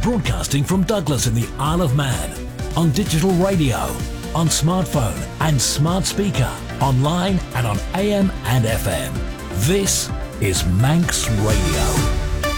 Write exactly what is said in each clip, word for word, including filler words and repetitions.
Broadcasting from Douglas in the Isle of Man. On digital radio, on smartphone and smart speaker, online and on A M and F M. This is Manx Radio.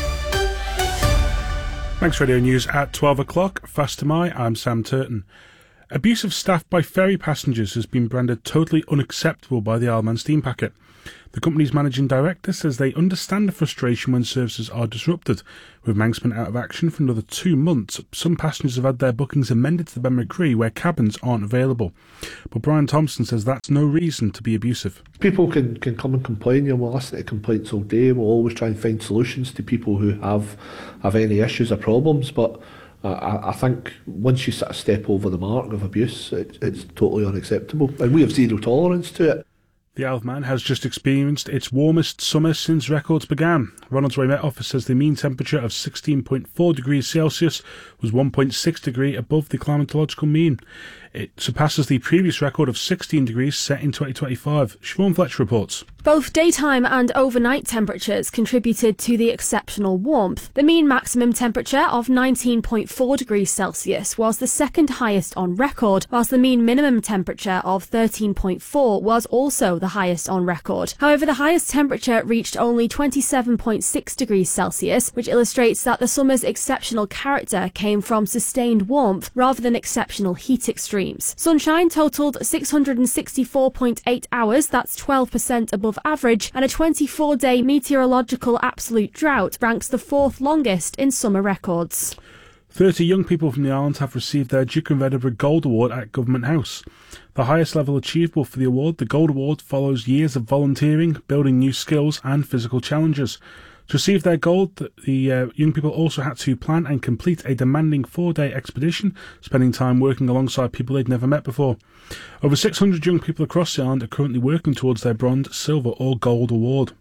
Manx Radio News at twelve o'clock. Fast to my, I'm Sam Turton. Abuse of staff by ferry passengers has been branded totally unacceptable by the Isle of Man Steam Packet. The company's managing director says they understand the frustration when services are disrupted. With Manxmen out of action for another two months, some passengers have had their bookings amended to the Ben McCree where cabins aren't available. But Brian Thompson says that's no reason to be abusive. People can, can come and complain, and we'll listen to complaints all day. We'll always try and find solutions to people who have, have any issues or problems, but I, I think once you sort of step over the mark of abuse, it, it's totally unacceptable, and we have zero tolerance to it. The Isle of Man has just experienced its warmest summer since records began. Ronaldsway Met Office says the mean temperature of sixteen point four degrees Celsius was one point six degrees above the climatological mean. It surpasses the previous record of sixteen degrees set in twenty twenty-five. Siobhan Fletcher reports. Both daytime and overnight temperatures contributed to the exceptional warmth. The mean maximum temperature of nineteen point four degrees Celsius was the second highest on record, whilst the mean minimum temperature of thirteen point four was also the highest on record. However, the highest temperature reached only twenty-seven point six degrees Celsius, which illustrates that the summer's exceptional character came from sustained warmth rather than exceptional heat extremes. Sunshine totalled six hundred sixty-four point eight hours, that's twelve percent above average, and a twenty-four day meteorological absolute drought ranks the fourth longest in summer records. thirty young people from the island have received their Duke of Edinburgh Gold Award at Government House. The highest level achievable for the award, the Gold Award follows years of volunteering, building new skills and physical challenges. To receive their gold, the uh, young people also had to plan and complete a demanding four-day expedition, spending time working alongside people they'd never met before. Over six hundred young people across the island are currently working towards their bronze, silver or gold award.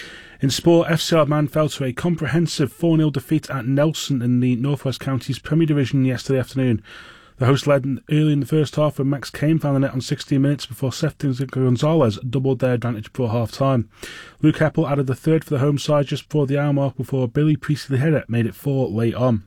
In sport, F C Isle of Man fell to a comprehensive four nil defeat at Nelson in the North West Counties Premier Division yesterday afternoon. The hosts led early in the first half when Max Kane found the net on sixteen minutes before Seth Gonzalez doubled their advantage before half-time. Luke Heppel added the third for the home side just before the hour mark before Billy Priestley header made it four late on.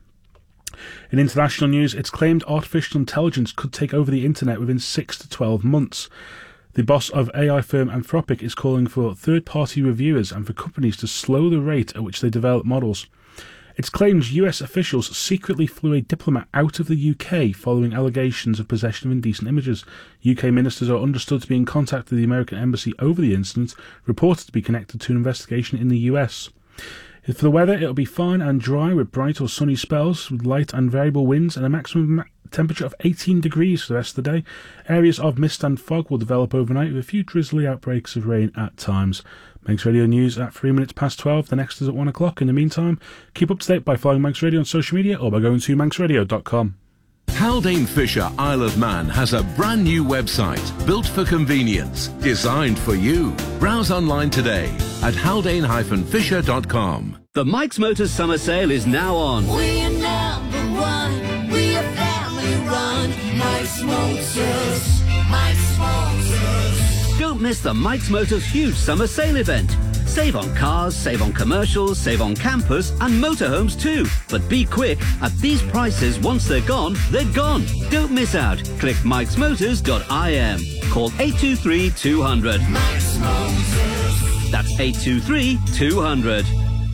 In international news, it's claimed artificial intelligence could take over the internet within six to twelve months. The boss of A I firm Anthropic is calling for third-party reviewers and for companies to slow the rate at which they develop models. It's claimed U S officials secretly flew a diplomat out of the U K following allegations of possession of indecent images. U K ministers are understood to be in contact with the American embassy over the incident, reported to be connected to an investigation in the U S. For the weather, it'll be fine and dry with bright or sunny spells with light and variable winds and a maximum temperature of eighteen degrees for the rest of the day. Areas of mist and fog will develop overnight with a few drizzly outbreaks of rain at times. Manx Radio News at three minutes past twelve. The next is at one o'clock. In the meantime, keep up to date by following Manx Radio on social media or by going to manx radio dot com. Haldane Fisher Isle of Man has a brand new website built for convenience, designed for you. Browse online today at haldane dash fisher dot com. The Mike's Motors summer sale is now on. We're number one. We're family run. Mike's Motors. Mike's Motors. Don't miss the Mike's Motors huge summer sale event. Save on cars, save on commercials, save on campers and motorhomes too. But be quick, at these prices, once they're gone, they're gone. Don't miss out. Click mikes motors dot I M. Call eight two three, two hundred. Mike's Motors. That's eight two three, two hundred.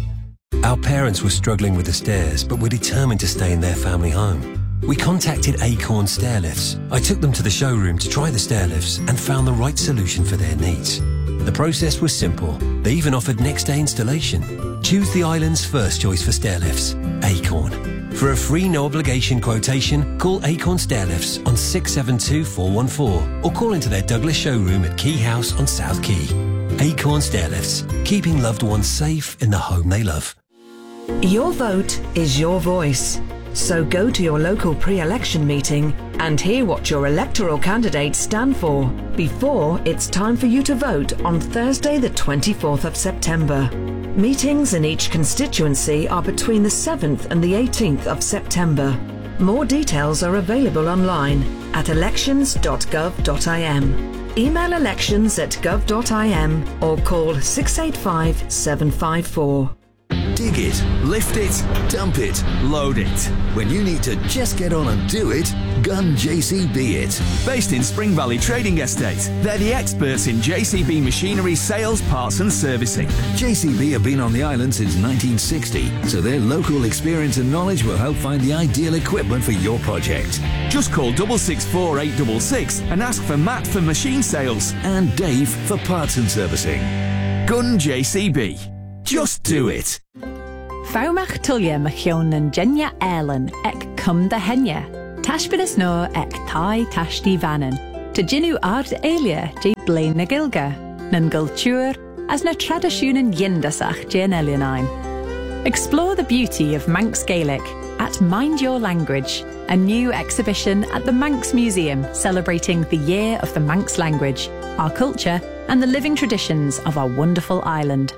Our parents were struggling with the stairs, but were determined to stay in their family home. We contacted Acorn Stairlifts. I took them to the showroom to try the stairlifts and found the right solution for their needs. The process was simple. They even offered next day installation. Choose the island's first choice for stairlifts, Acorn. For a free no obligation quotation, call Acorn Stairlifts on six seven two, four one four or call into their Douglas showroom at Key House on South Quay. Acorn Stairlifts, keeping loved ones safe in the home they love. Your vote is your voice. So go to your local pre-election meeting and hear what your electoral candidates stand for before it's time for you to vote on Thursday the twenty-fourth of September. Meetings in each constituency are between the seventh and the eighteenth of September. More details are available online at elections dot gov dot I M. Email elections at gov dot I M or call six eight five, seven five four. dig it, lift it, dump it, load it. When you need to just get on and do it, Gun J C B it. Based in Spring Valley Trading Estate, they're the experts in J C B machinery sales, parts and servicing. J C B have been on the island since nineteen sixty, so their local experience and knowledge will help find the ideal equipment for your project. Just call double six four eight six six and ask for Matt for machine sales. And Dave for parts and servicing. Gun J C B. Just do it. Faumach tulia machion and Jenya Erlen ek cum de henya. Tashbinas no ek tai tashti vanen. To jinu ard elia je blain na gilga. Nan gultur as na tradisjonen yindasach jen elianine. Explore the beauty of Manx Gaelic at Mind Your Language, a new exhibition at the Manx Museum celebrating the year of the Manx language, our culture and the living traditions of our wonderful island.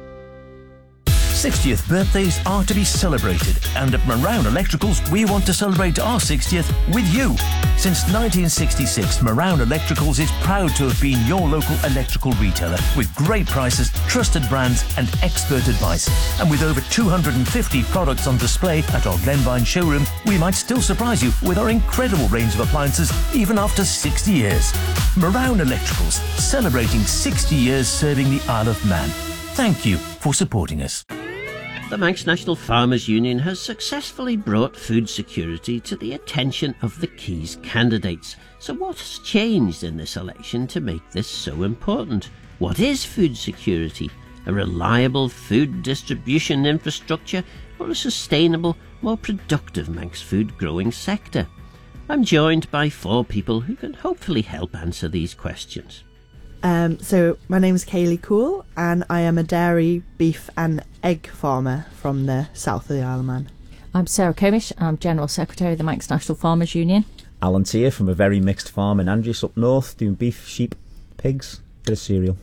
sixtieth birthdays are to be celebrated, and at Marown Electricals we want to celebrate our sixtieth with you. Since nineteen sixty-six, Marown Electricals is proud to have been your local electrical retailer with great prices, trusted brands and expert advice. And with over two hundred fifty products on display at our Glenvine showroom, we might still surprise you with our incredible range of appliances even after sixty years. Marown Electricals, celebrating sixty years serving the Isle of Man. Thank you for supporting us. The Manx National Farmers Union has successfully brought food security to the attention of the Keys candidates. So what has changed in this election to make this so important? What is food security? A reliable food distribution infrastructure or a sustainable, more productive Manx food growing sector? I'm joined by four people who can hopefully help answer these questions. Um, so my name is Kaylee Cool and I am a dairy, beef and egg farmer from the south of the Isle of Man. I'm Sarah Comish, I'm General Secretary of the Manx National Farmers Union. Alan Tier from a very mixed farm in Andrews up north, doing beef, sheep, pigs, bit of cereal.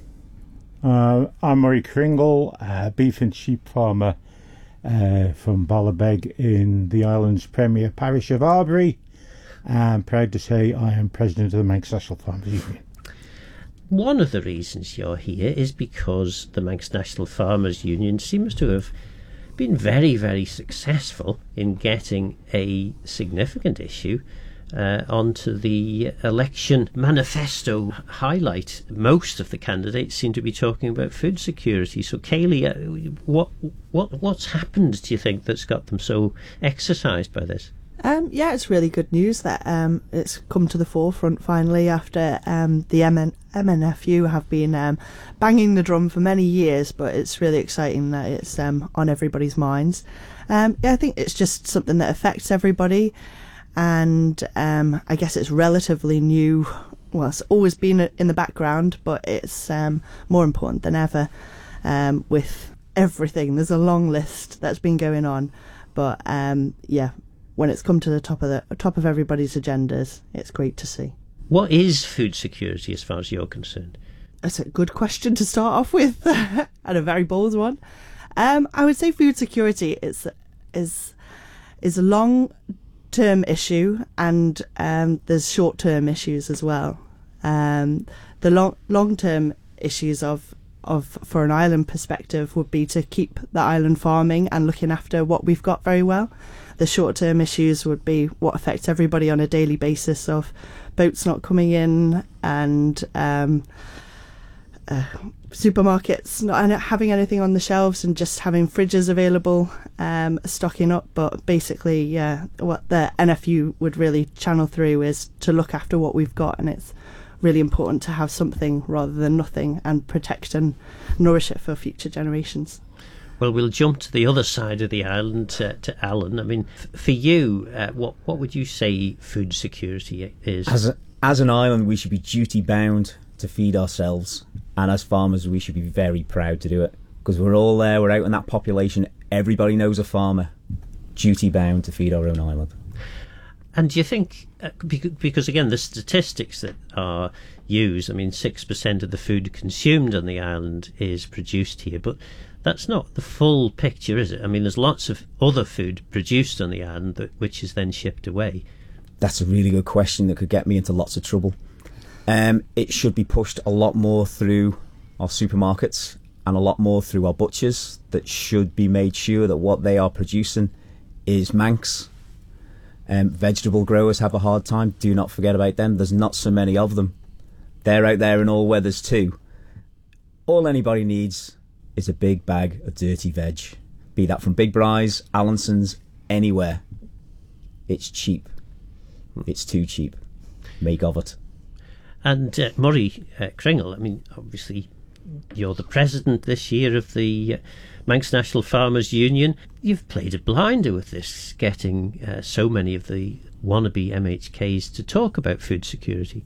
Uh, I'm Murray Kringle, a beef and sheep farmer uh, from Ballabeg in the island's premier parish of Arbury. I'm proud to say I am President of the Manx National Farmers Union. One of the reasons you're here is because the Manx National Farmers Union seems to have been very, very successful in getting a significant issue uh, onto the election manifesto highlight. Most of the candidates seem to be talking about food security. So, Kaylee, uh, what what what's happened, do you think, that's got them so exercised by this? Um, yeah, it's really good news that um, it's come to the forefront finally after um, the M N F U have been um, banging the drum for many years, but it's really exciting that it's um, on everybody's minds. Um, yeah, I think it's just something that affects everybody, and um, I guess it's relatively new. Well, it's always been in the background, but it's um, more important than ever um, with everything. There's a long list that's been going on, but um, yeah, when it's come to the top of the top of everybody's agendas, it's great to see. What is food security as far as you're concerned? That's a good question to start off with, and a very bold one. Um, I would say food security is is is a long term issue, and um, there's short term issues as well. Um, the long long term issues of of for an island perspective would be to keep the island farming and looking after what we've got very well. The short-term issues would be what affects everybody on a daily basis of boats not coming in and um, uh, supermarkets not having anything on the shelves and just having fridges available, um, stocking up. But basically, yeah, what the N F U would really channel through is to look after what we've got, and it's really important to have something rather than nothing and protect and nourish it for future generations. Well, we'll jump to the other side of the island, uh, to Alan. I mean, f- for you, uh, what what would you say food security is? As a, as an island, we should be duty bound to feed ourselves, and as farmers, we should be very proud to do it because we're all there. We're out in that population. Everybody knows a farmer. Duty bound to feed our own island. And do you think, uh, because again, the statistics that are used, I mean, six percent of the food consumed on the island is produced here, but that's not the full picture, is it? I mean, there's lots of other food produced on the island that, which is then shipped away. That's a really good question that could get me into lots of trouble. Um, it should be pushed a lot more through our supermarkets and a lot more through our butchers that should be made sure that what they are producing is Manx. Um, vegetable growers have a hard time. Do not forget about them. There's not so many of them. They're out there in all weathers too. All anybody needs is a big bag of dirty veg. Be that from Big Bry's, Allinson's, anywhere. It's cheap. It's too cheap. Make of it. And uh, Murray uh, Kringle, I mean, obviously you're the president this year of the uh, Manx National Farmers Union. You've played a blinder with this, getting uh, so many of the wannabe M H Ks to talk about food security.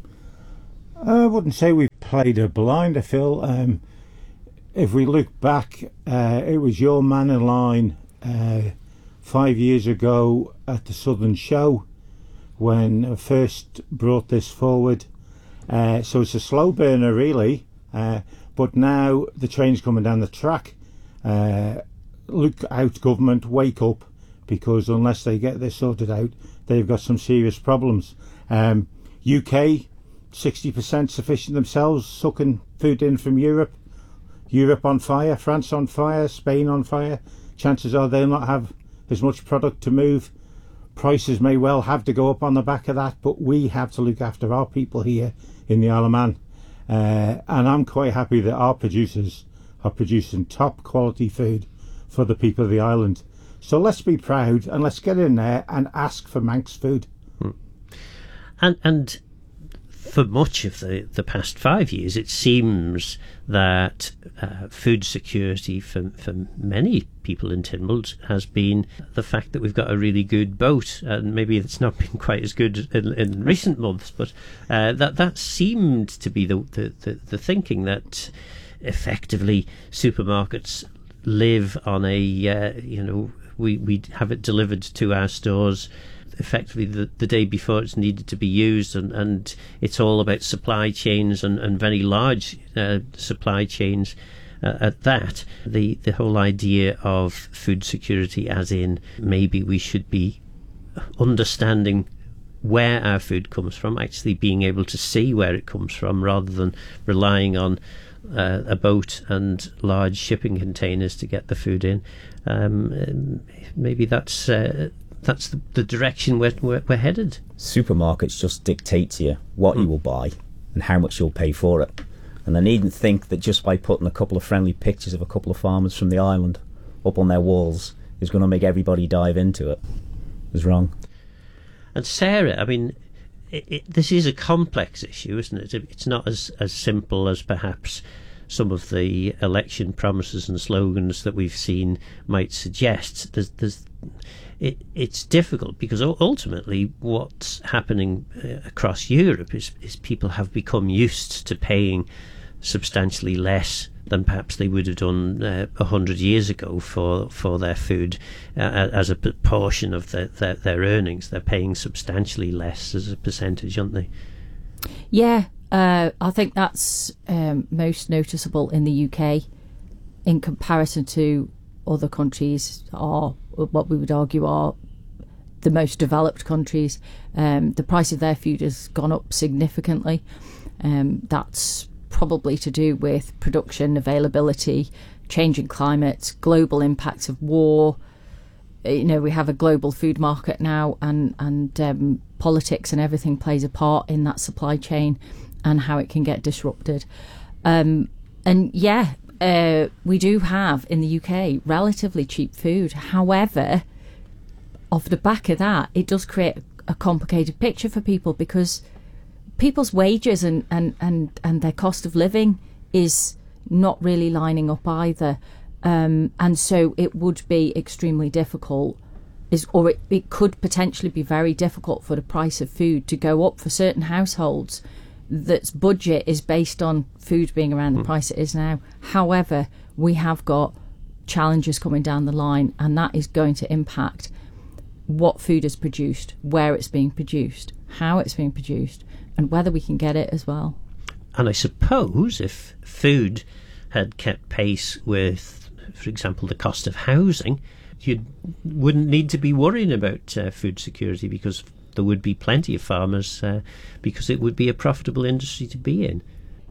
I wouldn't say we've played a blinder, Phil. Um, if we look back, uh, it was your man in line uh, five years ago at the Southern Show when I first brought this forward. Uh, so it's a slow burner, really. Uh, but now the train's coming down the track. Uh, look out, government, wake up, because unless they get this sorted out, they've got some serious problems. Um, U K, sixty percent sufficient themselves, sucking food in from Europe. Europe on fire, France on fire, Spain on fire. Chances are they'll not have as much product to move. Prices may well have to go up on the back of that, but we have to look after our people here in the Isle of Man. Uh, and I'm quite happy that our producers are producing top quality food for the people of the island. So let's be proud and let's get in there and ask for Manx food. Hmm. And and for much of the, the past five years, it seems that uh, food security for, for many people in Tynwald has been the fact that we've got a really good boat, and maybe it's not been quite as good in, in recent months, but uh, that that seemed to be the, the, the, the thinking, that effectively supermarkets live on a, uh, you know, we, we have it delivered to our stores effectively the, the day before it's needed to be used, and, and it's all about supply chains and, and very large uh, supply chains uh, at that. The, the whole idea of food security as in maybe we should be understanding where our food comes from, actually being able to see where it comes from rather than relying on uh, a boat and large shipping containers to get the food in. Um, maybe that's... Uh, That's the, the direction we're, we're, we're headed. Supermarkets just dictate to you what mm. you will buy and how much you'll pay for it. And I needn't think that just by putting a couple of friendly pictures of a couple of farmers from the island up on their walls is going to make everybody dive into it. It was wrong. And Sarah, I mean, it, it, this is a complex issue, isn't it? It's not as, as simple as perhaps some of the election promises and slogans that we've seen might suggest. There's, there's It, it's difficult because ultimately what's happening uh, across Europe is, is people have become used to paying substantially less than perhaps they would have done uh, a hundred years ago for, for their food uh, as a proportion of the, their, their earnings. They're paying substantially less as a percentage, aren't they? Yeah, uh, I think that's um, most noticeable in the U K in comparison to other countries, are what we would argue are the most developed countries. Um, the price of their food has gone up significantly. Um, that's probably to do with production, availability, changing climates, global impacts of war. You know, we have a global food market now, and and um, politics and everything plays a part in that supply chain and how it can get disrupted. Um, and yeah, Uh, we do have in the U K relatively cheap food. However, off the back of that, it does create a complicated picture for people, because people's wages and, and, and, and their cost of living is not really lining up either. Um, and so it would be extremely difficult, is, or it, it could potentially be very difficult for the price of food to go up for certain households that's budget is based on food being around the mm. price it is now. However, we have got challenges coming down the line, and that is going to impact what food is produced, where it's being produced, how it's being produced, and whether we can get it as well. And I suppose if food had kept pace with, for example, the cost of housing, you wouldn't need to be worrying about uh, food security, because there would be plenty of farmers, uh, because it would be a profitable industry to be in.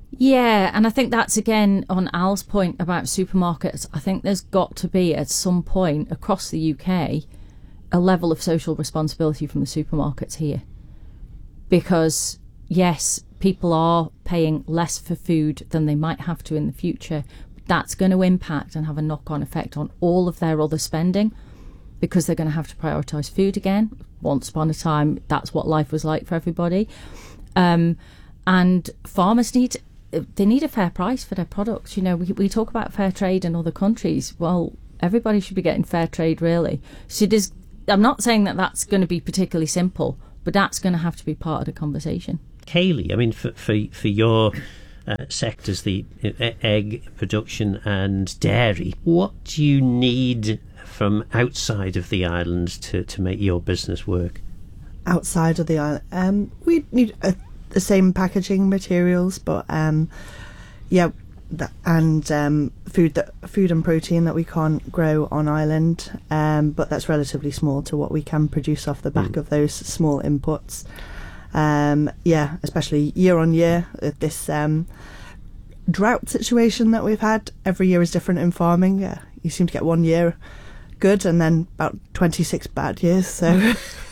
Yeah, and I think that's again on Al's point about supermarkets. I think there's got to be at some point across the U K a level of social responsibility from the supermarkets here. Because, yes, people are paying less for food than they might have to in the future. But that's going to impact and have a knock-on effect on all of their other spending, because they're going to have to prioritise food again. Once upon a time, that's what life was like for everybody. Um, and farmers need... they need a fair price for their products. You know, we we talk about fair trade in other countries. Well, everybody should be getting fair trade, really. So there's, I'm not saying that that's going to be particularly simple, but that's going to have to be part of the conversation. Kaylee, I mean, for for, for your uh, sectors, the uh, egg production and dairy, what do you need from outside of the island to, to make your business work? Outside of the island, um, we need a the same packaging materials, but um, yeah, th- and um, food that food and protein that we can't grow on island, um, but that's relatively small to what we can produce off the back mm. of those small inputs. Um, yeah, especially year on year, with this um, drought situation that we've had. Every year is different in farming. Yeah, you seem to get one year good and then about twenty-six bad years. So.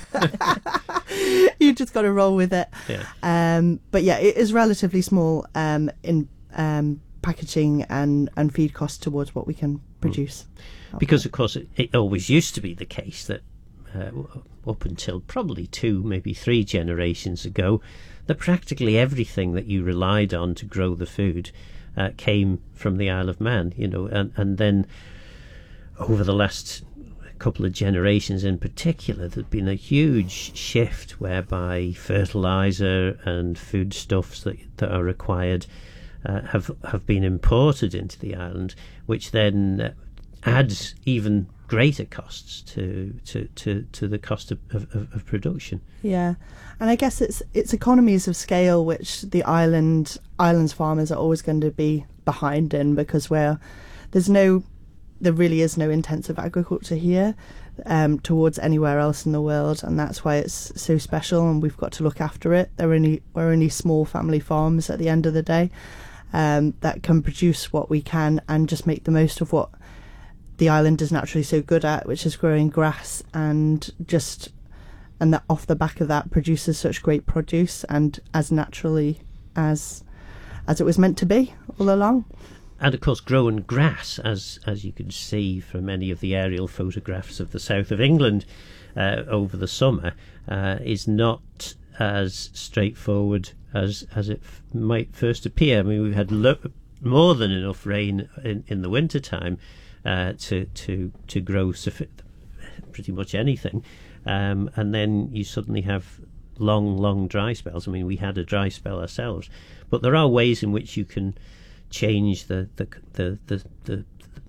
You just got to roll with it. Yeah. Um, but yeah, it is relatively small um, in um, packaging and, and feed costs towards what we can produce. Mm. Because, of course, it, it always used to be the case that uh, up until probably two, maybe three generations ago, that practically everything that you relied on to grow the food uh, came from the Isle of Man, you know, and, and then over the last couple of generations in particular, there's been a huge shift whereby fertilizer and foodstuffs that that are required uh, have have been imported into the island, which then uh, adds even greater costs to to, to, to the cost of, of, of production. Yeah, and I guess it's it's economies of scale which the island islands farmers are always going to be behind in, because where there's no there really is no intensive agriculture here um, towards anywhere else in the world, and that's why it's so special, and we've got to look after it. They're only we're only small family farms at the end of the day um, that can produce what we can and just make the most of what the island is naturally so good at, which is growing grass, and just and that off the back of that produces such great produce and as naturally as as it was meant to be all along. And of course, growing grass, as as you can see from many of the aerial photographs of the south of England uh, over the summer, uh, is not as straightforward as as it f- might first appear. I mean, we've had lo- more than enough rain in, in the winter time uh, to to to grow suffi- pretty much anything, um, and then you suddenly have long, long dry spells. I mean, we had a dry spell ourselves, but there are ways in which you can change the the the the, the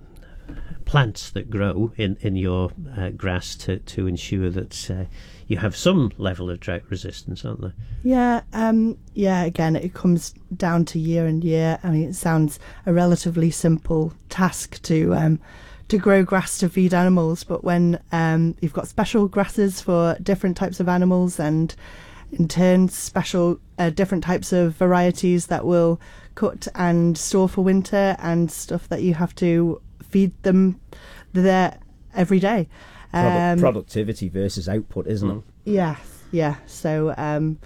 plants that grow in in your uh, grass to to ensure that uh, you have some level of drought resistance, aren't there? Yeah, um, yeah. Again, it comes down to year and year. I mean, it sounds a relatively simple task to um, to grow grass to feed animals, but when um, you've got special grasses for different types of animals, and in turn special uh, different types of varieties that will cut and store for winter, and stuff that you have to feed them there every day. Um, productivity versus output, isn't it? Yeah, yeah. So um,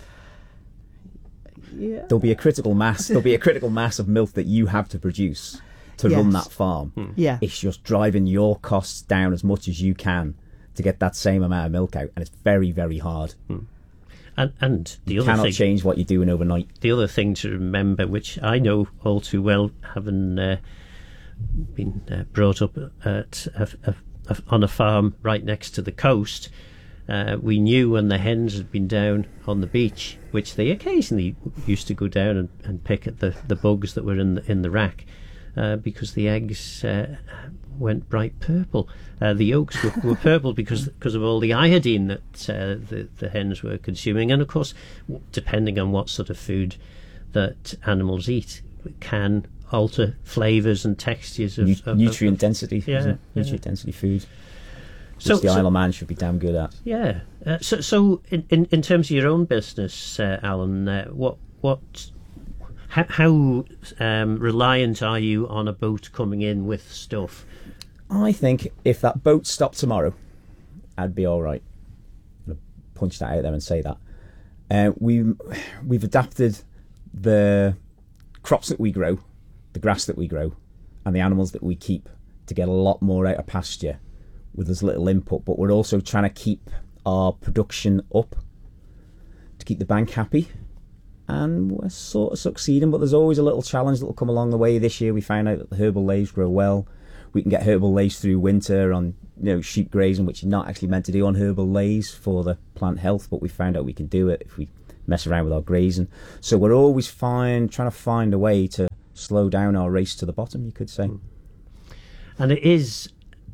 yeah. There'll be a critical mass. There'll be a critical mass of milk that you have to produce to yes. run that farm. Mm. Yeah, it's just driving your costs down as much as you can to get that same amount of milk out, and it's very, very hard. Mm. And, and the you other cannot thing, change what you're doing overnight. The other thing to remember, which I know all too well, having uh, been uh, brought up at a, a, a, on a farm right next to the coast, uh, we knew when the hens had been down on the beach, which they occasionally used to go down and, and pick at the, the bugs that were in the, in the rack, uh, because the eggs uh, went bright purple. Uh, the yolks were, were purple because because of all the iodine that uh, the, the hens were consuming. And of course, depending on what sort of food that animals eat, can alter flavours and textures of, Nu- of nutrient of, density. Yeah, isn't it? yeah. Nutrient density food. So which the so, Isle of Man should be damn good at. Yeah. Uh, so so in, in in terms of your own business, uh, Alan, uh, what what how, how um, reliant are you on a boat coming in with stuff? I think if that boat stopped tomorrow, I'd be all right. I'm gonna punch that out there and say that. Uh, we we've adapted the crops that we grow, the grass that we grow, and the animals that we keep to get a lot more out of pasture with as little input. But we're also trying to keep our production up to keep the bank happy, and we're sort of succeeding. But there's always a little challenge that will come along the way. This year we found out that the herbal lays grow well. We can get herbal lays through winter on, you know, sheep grazing, which you're not actually meant to do on herbal lays for the plant health, but we found out we can do it if we mess around with our grazing. So we're always find, trying to find a way to slow down our race to the bottom, you could say. And it is,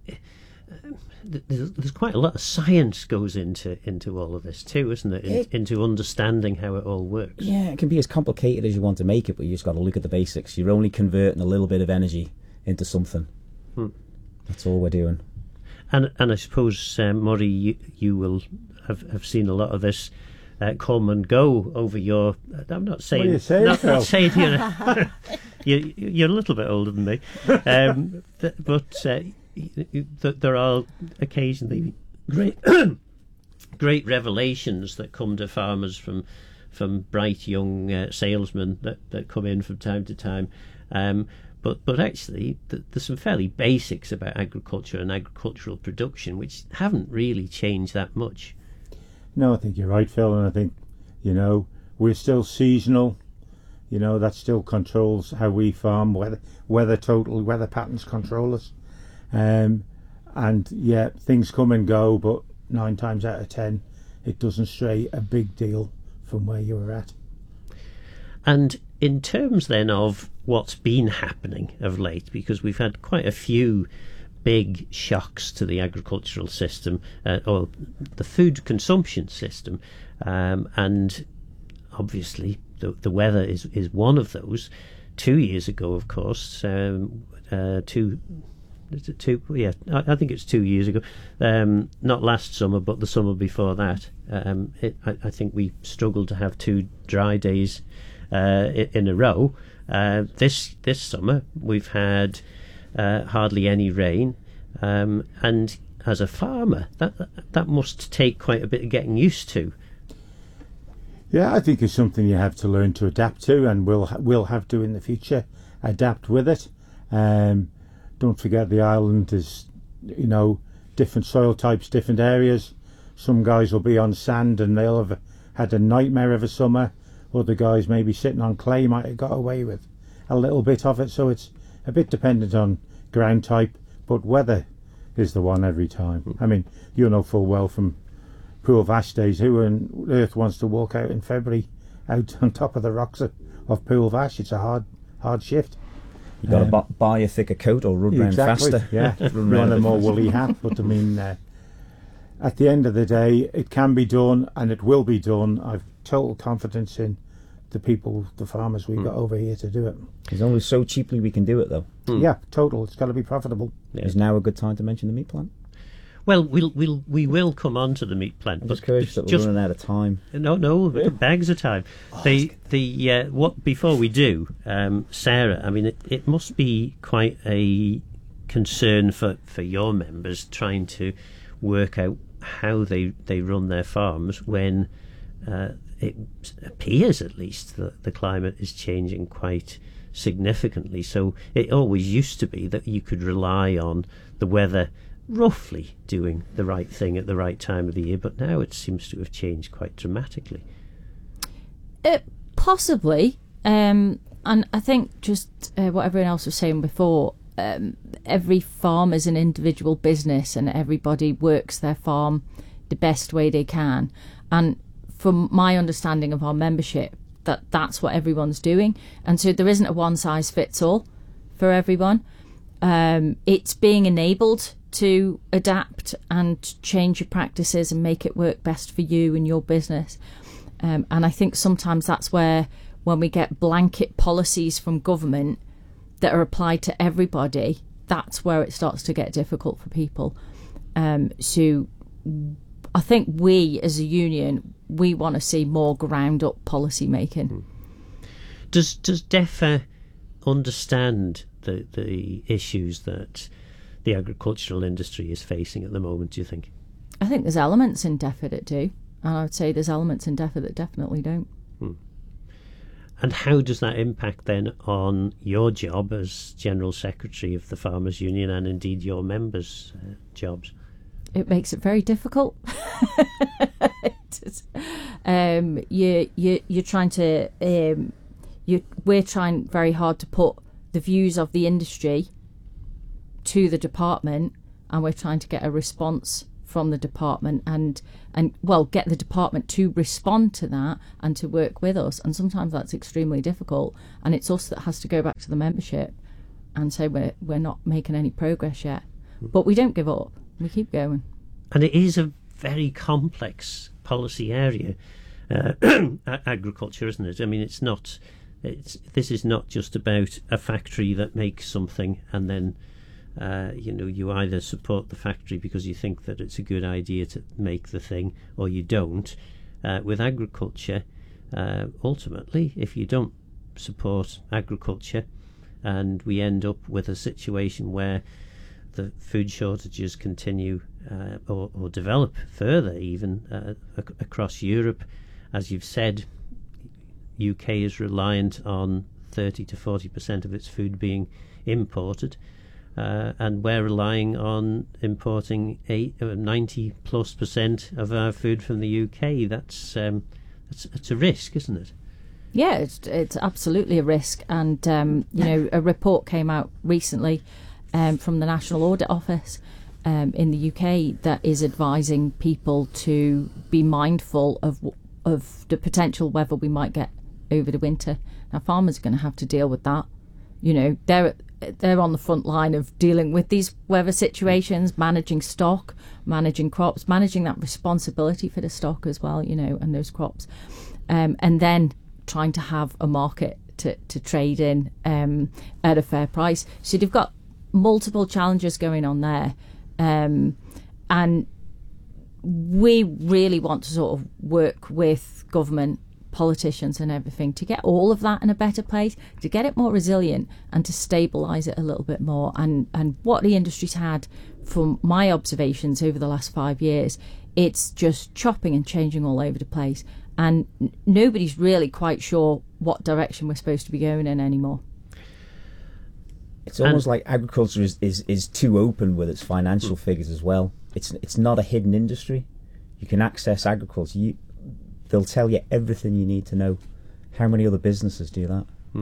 there's, there's quite a lot of science goes into into all of this too, isn't it? In, it? Into understanding how it all works. Yeah, it can be as complicated as you want to make it, but you just got to look at the basics. You're only converting a little bit of energy into something. Hmm. That's all we're doing. And and I suppose, um, Murray, you, you will have, have seen a lot of this uh, come and go over your... I'm not saying... What are you saying, not, Phil? not saying you're, you, you're a little bit older than me. Um, th- but uh, th- there are occasionally great great revelations that come to farmers from from bright young uh, salesmen that, that come in from time to time. Um, But but actually, th- there's some fairly basics about agriculture and agricultural production which haven't really changed that much. No, I think you're right, Phil, and I think, you know, we're still seasonal. You know, that still controls how we farm. Weather, weather total, weather patterns control us. Um, and yeah, things come and go, but nine times out of ten, it doesn't stray a big deal from where you were at. And in terms then of what's been happening of late, because we've had quite a few big shocks to the agricultural system, uh, or the food consumption system, um, and obviously the, the weather is, is one of those. Two years ago, of course, um, uh, two, is it two, yeah, I, I think it's two years ago, um, not last summer, but the summer before that, um, it, I, I think we struggled to have two dry days uh, in a row. Uh, this this summer we've had uh, hardly any rain, um, and as a farmer, that that must take quite a bit of getting used to. Yeah, I think it's something you have to learn to adapt to, and we'll we'll have to in the future adapt with it. Um, don't forget the island is, you know, different soil types, different areas. Some guys will be on sand and they'll have had a nightmare of a summer. Other guys maybe sitting on clay might have got away with a little bit of it, so it's a bit dependent on ground type, but weather is the one every time. Mm. I mean, you know full well from Pool Vash days, who on earth wants to walk out in February out on top of the rocks of, of Pool Vash? It's a hard hard shift. You've got um, to buy a thicker coat or run round exactly, faster. Yeah, run round a more woolly hat, but I mean, uh, at the end of the day, it can be done and it will be done. I've total confidence in the people, the farmers we've mm. got over here to do it. It's only so cheaply we can do it, though. Mm. Yeah, total. It's got to be profitable. Yeah. Is now a good time to mention the meat plant? Well, we'll we'll we will come on to the meat plant. I'm but just curious that we're just, running out of time. No, no, Yeah. bags of time. Oh, the the uh, what before we do, um, Sarah. I mean, it, it must be quite a concern for, for your members trying to work out how they, they run their farms when uh, it appears, at least, that the climate is changing quite significantly. So it always used to be that you could rely on the weather roughly doing the right thing at the right time of the year, but now it seems to have changed quite dramatically. Uh, possibly, um, and I think just uh, what everyone else was saying before, um, every farm is an individual business and everybody works their farm the best way they can. And from my understanding of our membership, that that's what everyone's doing. And so there isn't a one-size-fits-all for everyone. Um, it's being enabled to adapt and change your practices and make it work best for you and your business. Um, and I think sometimes that's where, when we get blanket policies from government that are applied to everybody, that's where it starts to get difficult for people. Um, so I think we, as a union, we want to see more ground-up policy making. Does does DEFRA understand the the issues that the agricultural industry is facing at the moment, do you think? I think there's elements in DEFRA that do, and I would say there's elements in DEFRA that definitely don't. Hmm. And how does that impact then on your job as General Secretary of the Farmers Union, and indeed your members' uh, jobs? It makes it very difficult. um, you you you're trying to um, you we're trying very hard to put the views of the industry to the department, and we're trying to get a response from the department, and and well get the department to respond to that and to work with us. And sometimes that's extremely difficult, and it's us that has to go back to the membership and say we're we're not making any progress yet. But we don't give up. We keep going. And it is a very complex policy area, uh, agriculture, isn't it? I mean, it's not. It's this is not just about a factory that makes something and then. Uh, you know, you either support the factory because you think that it's a good idea to make the thing, or you don't. Uh, with agriculture, uh, ultimately, if you don't support agriculture, and we end up with a situation where the food shortages continue uh, or, or develop further, even uh, ac- across Europe, as you've said, U K is reliant on thirty to forty percent of its food being imported. Uh, and we're relying on importing eight, uh, ninety plus percent of our food from the U K. That's um, it's, it's a risk, isn't it? Yeah, it's it's absolutely a risk. And um, you know, a report came out recently um, from the National Audit Office um, in the U K that is advising people to be mindful of of the potential weather we might get over the winter. Now, farmers are going to have to deal with that. You know, they're they're on the front line of dealing with these weather situations, managing stock, managing crops, managing that responsibility for the stock as well, you know, and those crops. Um, and then trying to have a market to, to trade in um, at a fair price. So they've got multiple challenges going on there. Um, and we really want to sort of work with government, politicians and everything to get all of that in a better place, to get it more resilient and to stabilise it a little bit more. And, and what the industry's had, from my observations over the last five years, it's just chopping and changing all over the place. And n- nobody's really quite sure what direction we're supposed to be going in anymore. It's almost and like agriculture is, is, is too open with its financial mm. figures as well. It's it's not a hidden industry. You can access agriculture. You, they'll tell you everything you need to know. How many other businesses do that? Hmm.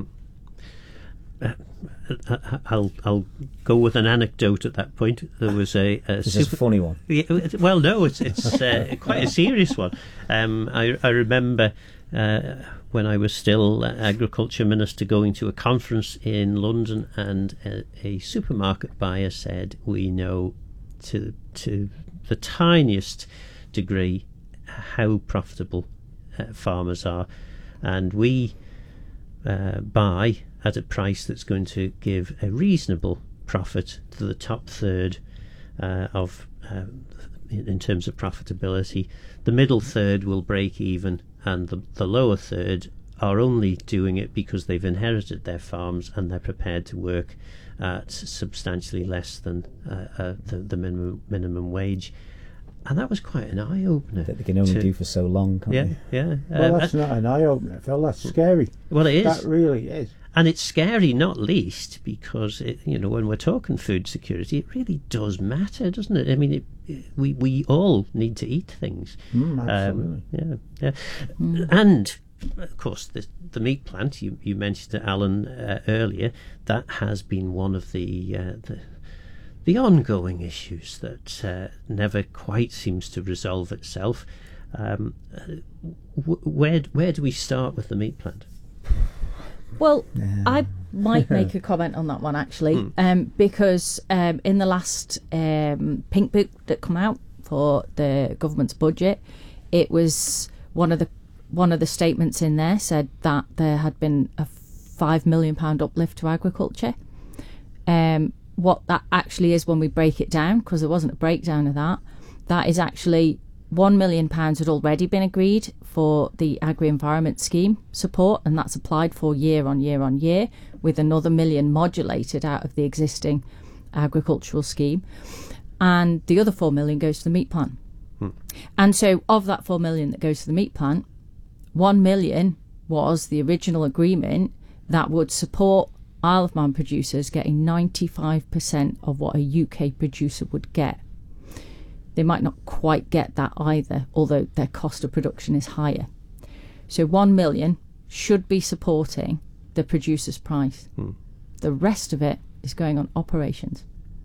Uh, I'll I'll go with an anecdote at that point. There was a, a this is a funny one. Yeah, well, no, it's it's uh, quite a serious one. Um, I I remember uh, when I was still agriculture minister going to a conference in London, and a, a supermarket buyer said, "We know to to the tiniest degree how profitable uh, farmers are, and we uh, buy at a price that's going to give a reasonable profit to the top third uh, of uh, in, in terms of profitability. The middle third will break even, and the, the lower third are only doing it because they've inherited their farms and they're prepared to work at substantially less than uh, uh, the, the minimum minimum wage." And that was quite an eye-opener. That they can only to, do for so long, can't yeah, they? Yeah, Well, uh, that's not an eye-opener, Phil. That's scary. Well, it is. That really is. And it's scary, not least, because, it, you know, when we're talking food security, it really does matter, doesn't it? I mean, it, it, we, we all need to eat things. Mm, absolutely. Um, yeah, yeah. Mm. And, of course, the, the meat plant, you, you mentioned it, Alan, uh, earlier, that has been one of the... Uh, the the ongoing issues that uh, never quite seems to resolve itself. Um, w- where where do we start with the meat plant? Well, yeah. I might make a comment on that one, actually, mm. um, because um, in the last um, pink book that come out for the government's budget, it was one of the one of the statements in there said that there had been a five million pound uplift to agriculture. Um, what that actually is, when we break it down, because there wasn't a breakdown of that, that is actually one million pounds had already been agreed for the agri-environment scheme support, and that's applied for year on year on year, with another million modulated out of the existing agricultural scheme. And the other four million goes to the meat plant. Hmm. And so of that four million that goes to the meat plant, one million was the original agreement that would support Isle of Man producers getting ninety-five percent of what a U K producer would get. They might not quite get that either, although their cost of production is higher. So one million should be supporting the producer's price. Hmm. The rest of it is going on operations.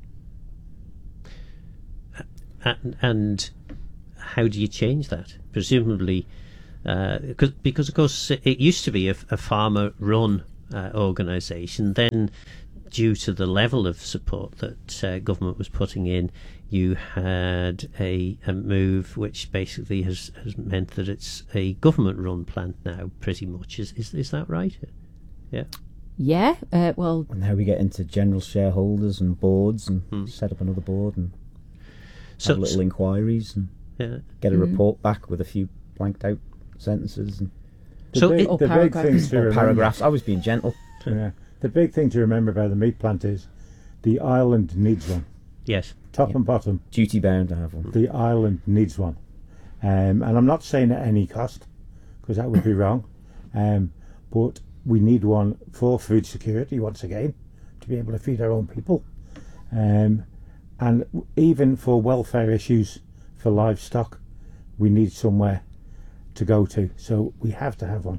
And, and how do you change that? Presumably, uh, because, because of course it used to be a, a farmer-run uh, organisation. Then, due to the level of support that uh, government was putting in, you had a, a move which basically has, has meant that it's a government-run plant now, pretty much. Is is, is that right? Yeah. Yeah. Uh, well. And how we get into general shareholders and boards and hmm. set up another board and so, have little so, inquiries and yeah. get a mm. report back with a few blanked out sentences and the so big, it, the big thing to remember, paragraphs. I was being gentle. Yeah. The big thing to remember about the meat plant is the island needs one. Yes. Top yeah. and bottom. Duty bound to have one. The island needs one. Um, and I'm not saying at any cost, because that would be wrong. Um, but we need one for food security, once again, to be able to feed our own people. Um, and even for welfare issues for livestock, we need somewhere to go to. So we have to have one.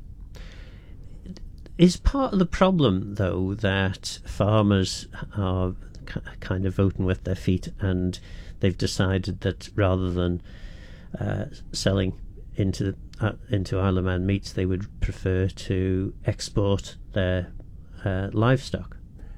Is part of the problem, though, that farmers are k- kind of voting with their feet, and they've decided that rather than uh, selling into uh, into Isle of Man meats, they would prefer to export their uh, livestock?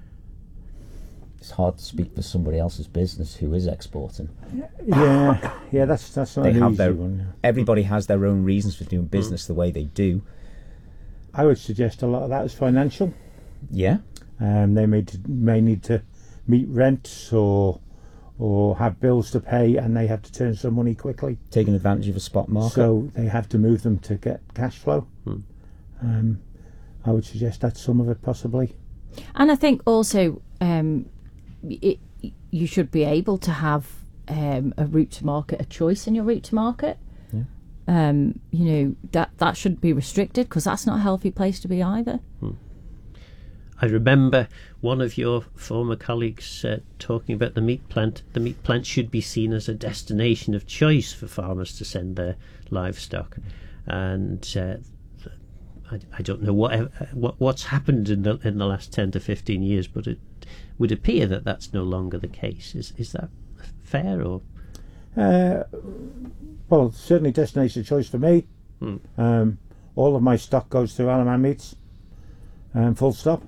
It's hard to speak for somebody else's business who is exporting. Yeah, yeah, that's that's not they an have easy their, one. Yeah. Everybody has their own reasons for doing business mm. the way they do. I would suggest a lot of that is financial. Yeah. Um, they may t- may need to meet rents or or have bills to pay, and they have to turn some money quickly. Taking advantage of a spot market. So they have to move them to get cash flow. Hmm. Um, I would suggest that's some of it, possibly. And I think also um, it, you should be able to have um, a route to market, a choice in your route to market. Yeah. Um, you know, that that shouldn't be restricted, because that's not a healthy place to be either. Hmm. I remember one of your former colleagues uh, talking about the meat plant. The meat plant should be seen as a destination of choice for farmers to send their livestock. And uh, I, I don't know what, what what's happened in the in the last ten to fifteen years, but it would appear that that's no longer the case. Is is that fair or? Uh, well, certainly destination of choice for me. Hmm. Um, all of my stock goes through Isle of Man Meats. Um, full stop.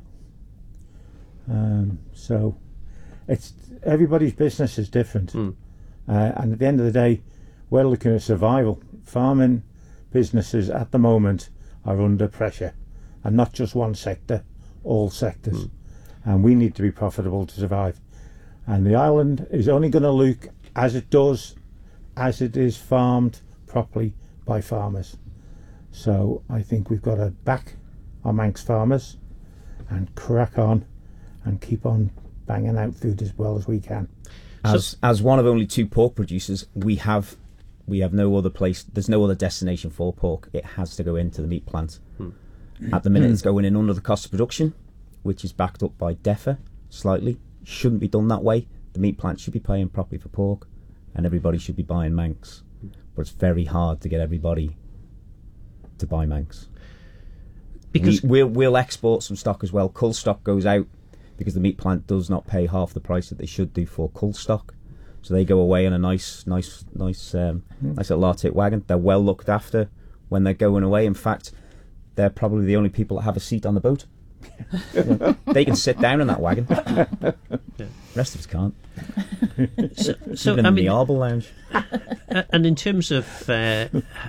Um, so it's everybody's business is different, hmm. uh, and at the end of the day, we're looking at survival. Farming businesses at the moment are under pressure, and not just one sector, all sectors, hmm. and we need to be profitable to survive. And the island is only going to look as it does, as it is farmed properly by farmers. So I think we've got to back our Manx farmers and crack on and keep on banging out food as well as we can. As so, as one of only two pork producers, we have we have no other place. There's no other destination for pork. It has to go into the meat plant. Hmm. At the minute, it's going in under the cost of production, which is backed up by DEFRA slightly. Shouldn't be done that way. The meat plant should be paying properly for pork, and everybody should be buying Manx. But it's very hard to get everybody to buy Manx. Because we, we'll, we'll export some stock as well. Cull stock goes out because the meat plant does not pay half the price that they should do for cull stock. So they go away in a nice, nice, nice, um, mm. nice little Arctic wagon. They're well looked after when they're going away. In fact, they're probably the only people that have a seat on the boat. Yeah. They can sit down in that wagon. Yeah. The rest of us can't. So, so Even in I mean, the Arble Lounge. And in terms of, uh,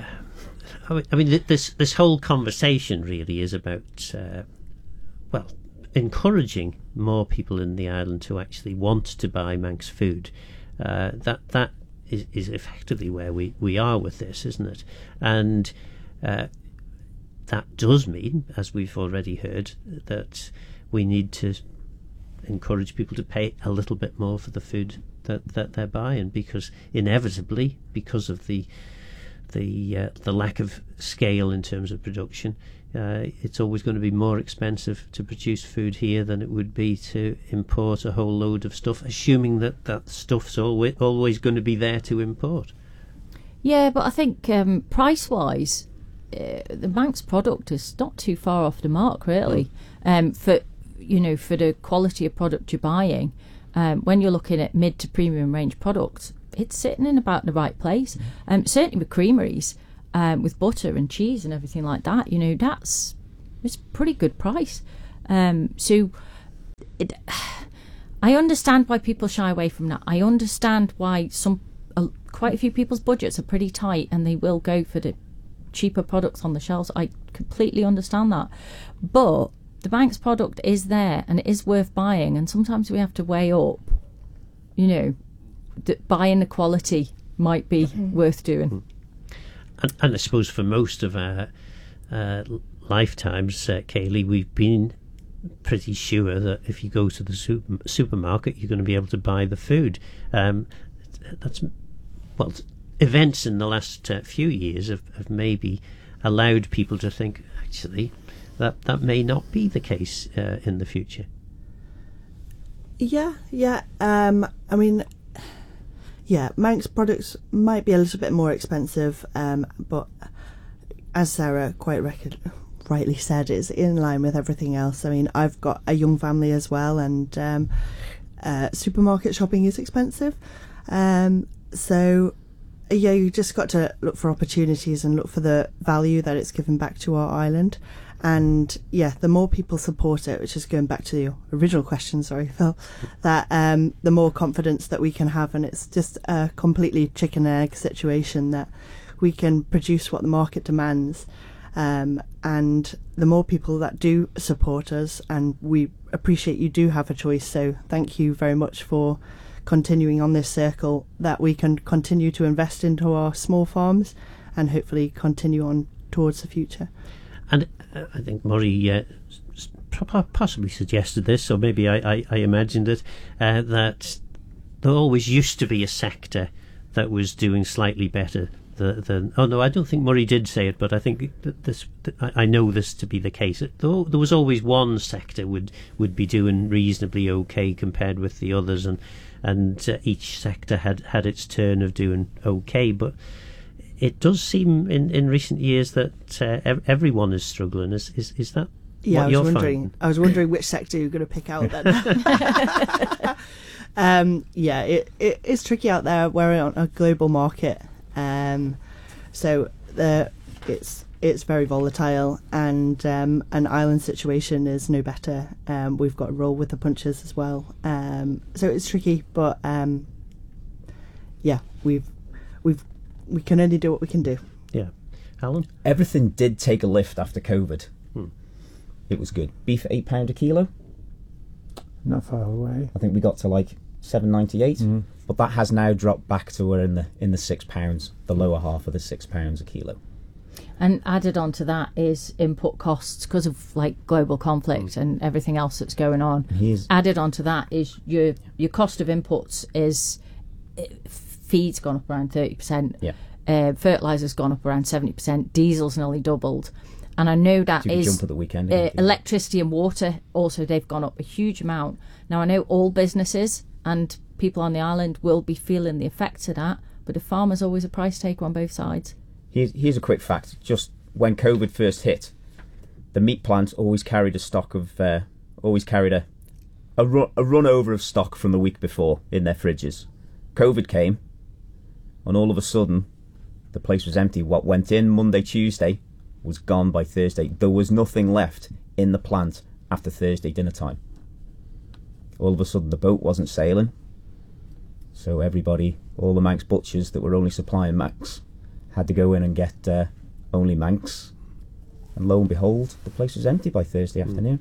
I mean, this this whole conversation really is about, uh, well, encouraging more people in the island to actually want to buy Manx food. Uh, that that is, is effectively where we, we are with this, isn't it? And uh, that does mean, as we've already heard, that we need to encourage people to pay a little bit more for the food that, that they're buying, because inevitably, because of the the uh, the lack of scale in terms of production, uh, it's always going to be more expensive to produce food here than it would be to import a whole load of stuff, assuming that that stuff's always always going to be there to import. Yeah, but I think um, price-wise, uh, the Manx product is not too far off the mark, really. Mm. Um, for you know, for the quality of product you're buying, um, when you're looking at mid to premium range products, it's sitting in about the right place. Um, certainly with creameries, um, with butter and cheese and everything like that, you know, that's it's a pretty good price. Um, so it, I understand why people shy away from that. I understand why some uh, quite a few people's budgets are pretty tight and they will go for the cheaper products on the shelves. I completely understand that. But the Manx product is there and it is worth buying, and sometimes we have to weigh up, you know, that buying the quality might be mm. worth doing. And, and I suppose for most of our uh, lifetimes, uh, Kaylee, we've been pretty sure that if you go to the super, supermarket, you're going to be able to buy the food. Um, that's well, events in the last uh, few years have, have maybe allowed people to think, actually, that that may not be the case uh, in the future. Yeah, yeah. Um, I mean, yeah, Manx products might be a little bit more expensive, um, but as Sarah quite rec- rightly said, it's in line with everything else. I mean, I've got a young family as well, and um, uh, supermarket shopping is expensive. Um, so, yeah, you just got to look for opportunities and look for the value that it's given back to our island. And yeah, the more people support it, which is going back to your original question, sorry, Phil, that um, the more confidence that we can have. And it's just a completely chicken and egg situation that we can produce what the market demands. Um, and the more people that do support us, and we appreciate you do have a choice. So thank you very much for continuing on this circle, that we can continue to invest into our small farms and hopefully continue on towards the future. And uh, I think Murray uh, possibly suggested this, or maybe I, I, I imagined it, uh, that there always used to be a sector that was doing slightly better than... than oh, no, I don't think Murray did say it, but I think that this, that I, I know this to be the case. Though there was always one sector would, would be doing reasonably okay compared with the others, and, and uh, each sector had, had its turn of doing okay, but... It does seem in, in recent years that uh, ev- everyone is struggling. Is is, is that yeah, what I was you're wondering. finding? I was wondering which sector you're going to pick out then. um, yeah, it, it it's tricky out there. We're on a global market, um, so the it's it's very volatile, and um, an island situation is no better. Um, we've got to roll with the punches as well. Um, so it's tricky, but um, yeah, we've we've. we can only do what we can do. Yeah. Alan? Everything did take a lift after COVID. Hmm. It was good. Beef at eight pound a kilo. Not far away. I think we got to like seven ninety eight, mm. but that has now dropped back to we're in the in the six pounds, the lower half of the six pounds a kilo. And added on to that is input costs because of like global conflict mm. and everything else that's going on. Here's added on to that is your your cost of inputs is. Feed's gone up around thirty percent. Yeah. Uh, fertilizer's gone up around seventy percent. Diesel's nearly doubled. And I know that is jump at the weekend, uh, electricity and water also, they've gone up a huge amount. Now I know all businesses and people on the island will be feeling the effects of that, but the farmer's always a price taker on both sides. Here's, here's a quick fact. Just when COVID first hit, the meat plant always carried a stock of uh, always carried a a run, a run over of stock from the week before in their fridges. COVID came, and all of a sudden, the place was empty. What went in Monday, Tuesday, was gone by Thursday. There was nothing left in the plant after Thursday dinner time. All of a sudden, the boat wasn't sailing. So everybody, all the Manx butchers that were only supplying Manx, had to go in and get uh, only Manx. And lo and behold, the place was empty by Thursday mm. afternoon.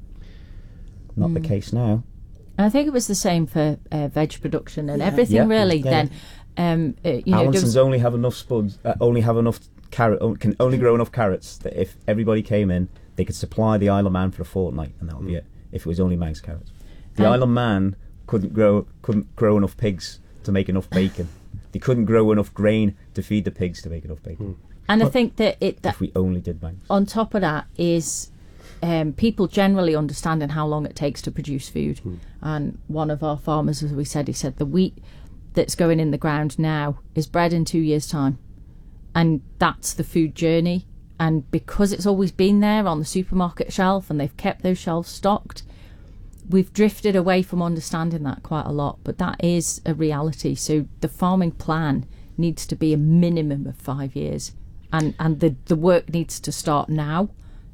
Not mm. the case now. And I think it was the same for uh, veg production and yeah. everything yeah. really yeah. then. Um, uh, you know, Allinsons was, only have enough spuds, uh, only have enough carrot, can only grow enough carrots that if everybody came in, they could supply the Isle of Man for a fortnight, and that would mm. be it. If it was only Manx carrots, the um, Isle of Man couldn't grow couldn't grow enough pigs to make enough bacon. They couldn't grow enough grain to feed the pigs to make enough bacon. Mm. And but I think that it that if we only did Manx. On top of that is. Um, people generally understanding how long it takes to produce food. Mm. And one of our farmers, as we said, he said the wheat that's going in the ground now is bred in two years' time. And that's the food journey. And because it's always been there on the supermarket shelf and they've kept those shelves stocked, we've drifted away from understanding that quite a lot. But that is a reality. So the farming plan needs to be a minimum of five years. And, and the, the work needs to start now,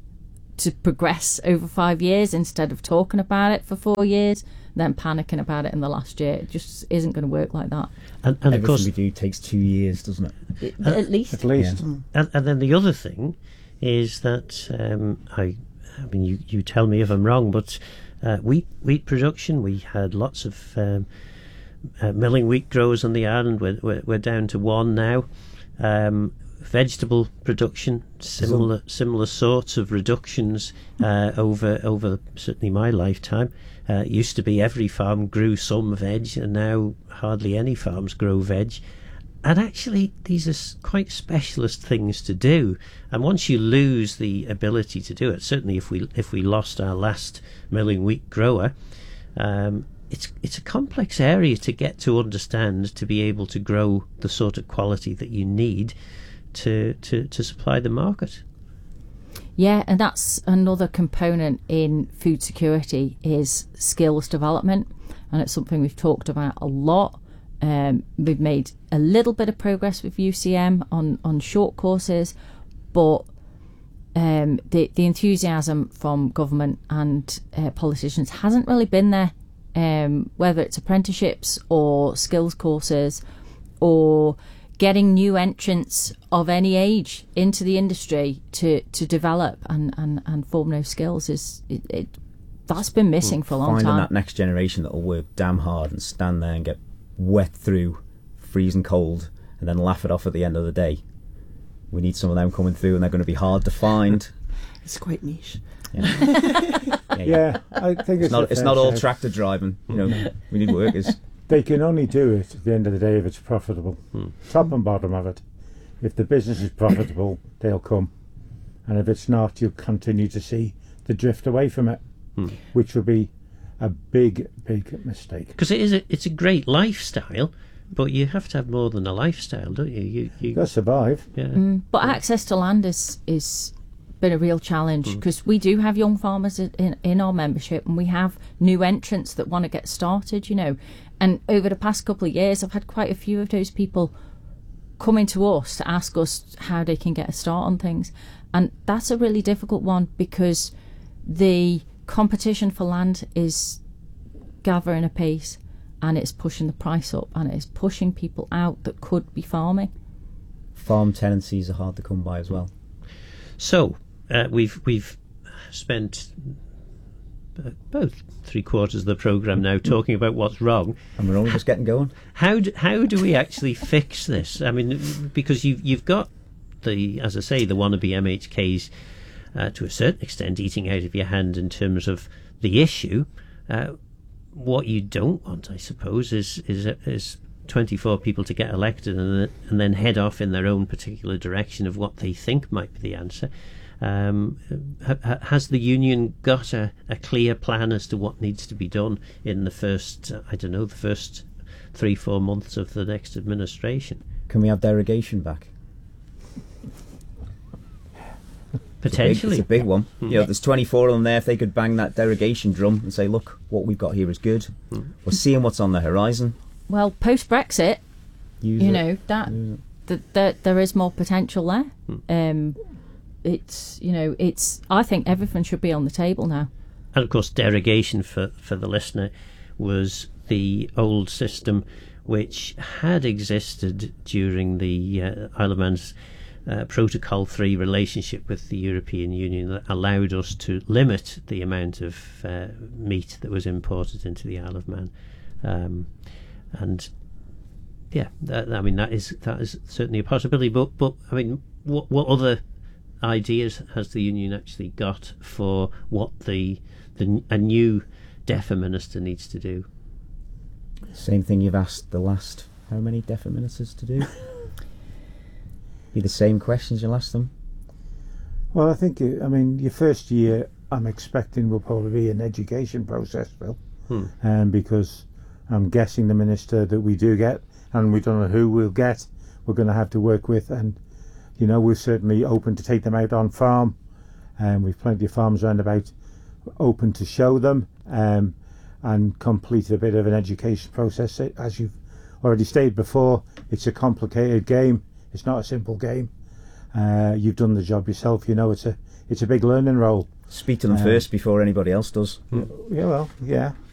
to progress over five years instead of talking about it for four years, then panicking about it in the last year. It just isn't going to work like that. And, and Everything of course, we do takes two years, doesn't it? it uh, at least. At least. Yeah. Mm. And, and then the other thing is that um, I, I mean, you, you tell me if I'm wrong, but uh, wheat wheat production, we had lots of um, uh, milling wheat growers on the island. We're, we're, we're down to one now. Um, Vegetable production, similar similar sorts of reductions uh, over over certainly my lifetime. Uh, it used to be every farm grew some veg, and now hardly any farms grow veg. And actually, these are quite specialist things to do. And once you lose the ability to do it, certainly if we if we lost our last milling wheat grower, um, it's it's a complex area to get to understand to be able to grow the sort of quality that you need to, to, to supply the market. Yeah, and that's another component in food security is skills development, and it's something we've talked about a lot. Um, we've made a little bit of progress with U C M on, on short courses, but um, the, the enthusiasm from government and uh, politicians hasn't really been there, um, whether it's apprenticeships or skills courses or getting new entrants of any age into the industry to, to develop and, and, and form those skills is it, it that's been missing for a long Finding time. Finding that next generation that will work damn hard and stand there and get wet through freezing cold and then laugh it off at the end of the day. We need some of them coming through, and they're going to be hard to find. It's quite niche. Yeah, yeah, yeah. yeah I think it's, it's not. It's not all shout. tractor driving. You know, we need workers. They can only do it at the end of the day if it's profitable. Hmm. Top and bottom of it. If the business is profitable, they'll come. And if it's not, you'll continue to see the drift away from it, hmm. which will be a big, big mistake. Because it is a, it's a great lifestyle, but you have to have more than a lifestyle, don't you? You, you They'll survive. Yeah. Mm, but access to land is is been a real challenge because mm. we do have young farmers in, in our membership, and we have new entrants that want to get started, you know. And over the past couple of years, I've had quite a few of those people coming to us to ask us how they can get a start on things. And that's a really difficult one because the competition for land is gathering apace, and it's pushing the price up, and it's pushing people out that could be farming. Farm tenancies are hard to come by as well. So uh, we've we've spent about three quarters of the programme now talking about what's wrong, and we're only just getting going. How do, how do we actually fix this? I mean, because you've you've got the, as I say, the wannabe M H Ks uh, to a certain extent eating out of your hand in terms of the issue. Uh, what you don't want, I suppose, is is is twenty-four people to get elected and and then head off in their own particular direction of what they think might be the answer. Um, ha, has the union got a, a clear plan as to what needs to be done in the first, uh, I don't know, the first three, four months of the next administration? Can we have derogation back? Potentially. It's a big, it's a big one. Mm. You know, there's twenty-four of them there. If they could bang that derogation drum and say, look, what we've got here is good. Mm. We're seeing what's on the horizon. Well, post-Brexit, Use you it. know, that th- th- there is more potential there. Mm. Um, it's, you know, it's, I think everything should be on the table now. And of course, derogation, for, for the listener, was the old system which had existed during the uh, Isle of Man's uh, Protocol three relationship with the European Union that allowed us to limit the amount of uh, meat that was imported into the Isle of Man. Um, and Yeah, that, I mean that is that is certainly a possibility. But but I mean, what what other ideas has the union actually got for what the the a new DEFA minister needs to do? Same thing you've asked the last how many DEFA ministers to do? Be the same questions you'll ask them. Well, I think, I mean, your first year, I'm expecting will probably be an education process, Phil. Hmm. Um, because I'm guessing the minister that we do get, and we don't know who we'll get, we're going to have to work with, and, you know, we're certainly open to take them out on farm, and we've plenty of farms around about open to show them, um, and complete a bit of an education process. As you've already stated before, it's a complicated game. It's not a simple game. Uh, you've done the job yourself. You know, it's a it's a big learning role. Speak to them um, first before anybody else does. Yeah, well, yeah.